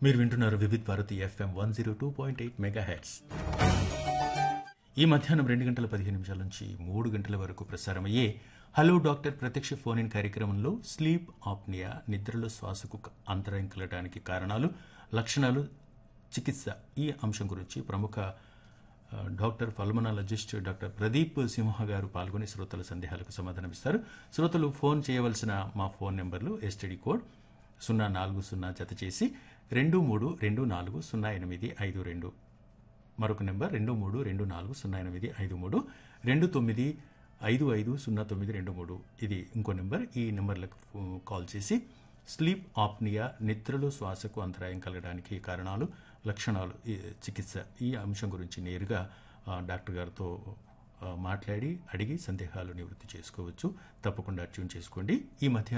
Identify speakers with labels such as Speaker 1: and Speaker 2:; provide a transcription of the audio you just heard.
Speaker 1: మీరు వింటున్నారు Vividh Bharati FM 102.8 megahertz. ఈ మధ్యాహ్నం 2:15 నుంచి 3 గంటల వరకు ప్రసారమయ్యే హలో డాక్టర్ ప్రత్యక్ష ఫోన్ ఇన్ కార్యక్రమంలో స్లీప్ ఆప్నియా, నిద్రలో శ్వాసకు అంతరాయం కలగడానికి కారణాలు, లక్షణాలు, చికిత్స ఈ అంశం గురించి ప్రముఖ డాక్టర్ పల్మనాలజిస్ట్ డాక్టర్ ప్రదీప్ సింహ గారు పాల్గొని శ్రోతల సందేహాలకు సమాధానమిస్తారు. శ్రోతలు ఫోన్ చేయవలసిన మా ఫోన్ నెంబర్లు ఎస్టీడీ కోడ్ 040 జత చేసి 23240852, మరొక నెంబర్ 23240853, 29550923, ఇది ఇంకో నెంబర్. ఈ నెంబర్లకు కాల్ చేసి స్లీప్ ఆప్నియా, నిద్రలో శ్వాసకు అంతరాయం కలగడానికి కారణాలు, లక్షణాలు, చికిత్స ఈ అంశం గురించి నేరుగా డాక్టర్ గారితో మాట్లాడి అడిగి సందేహాలు నివృత్తి చేసుకోవచ్చు. తప్పకుండా ట్యూన్ చేసుకోండి. ఈ మధ్య